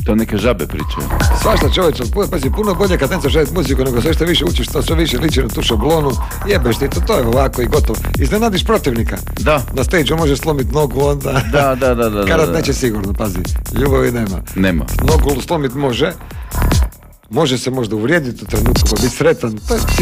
To neke žabe pričaju. Svašta čovječe, pazi, puno bolje kad nećeš raditi muziku, nego sve što više učiš, to sve više liči na tu šablonu, jebeš ti to je ovako i gotovo. Iznenadiš protivnika. Da. Na stage može slomiti nogu onda. Da. Karat neće sigurno, pazi, ljubavi nema. Nema. Nogu slomiti može se možda uvrijediti u trenutku pa biti sretan, to je